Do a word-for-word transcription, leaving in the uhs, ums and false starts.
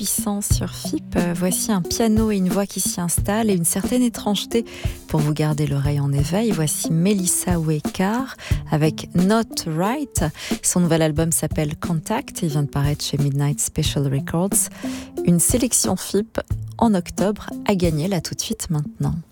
puissant sur F I P. Voici un piano et une voix qui s'y installent et une certaine étrangeté pour vous garder l'oreille en éveil. Voici Melissa Wekar avec Not Right. Son nouvel album s'appelle Contact. Il vient de paraître chez Midnight Special Records. Une sélection F I P en octobre à gagner là tout de suite maintenant.